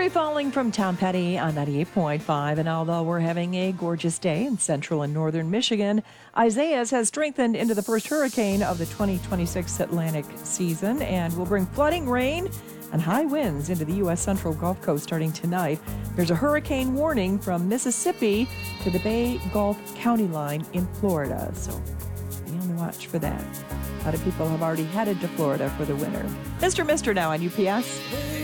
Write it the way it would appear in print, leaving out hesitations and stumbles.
Free falling from Tom Petty on 98.5. And although we're having a gorgeous day in central and northern Michigan, Isaias has strengthened into the first hurricane of the 2026 Atlantic season and will bring flooding, rain, and high winds into the U.S. Central Gulf Coast starting tonight. There's a hurricane warning from Mississippi to the Bay Gulf County line in Florida. So be on the watch for that. A lot of people have already headed to Florida for the winter. Mr. now on UPS.